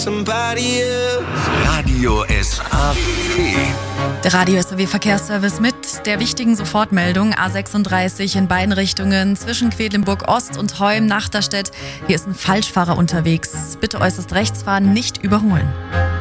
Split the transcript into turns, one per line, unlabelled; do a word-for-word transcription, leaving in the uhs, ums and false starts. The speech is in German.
somebody else.
Radio S A W.
Der Radio S A W Verkehrsservice mit der wichtigen Sofortmeldung A sechsunddreißig in beiden Richtungen zwischen Quedlinburg Ost und Heum-Nachterstedt. Hier ist ein Falschfahrer unterwegs. Bitte äußerst rechts fahren, nicht überholen.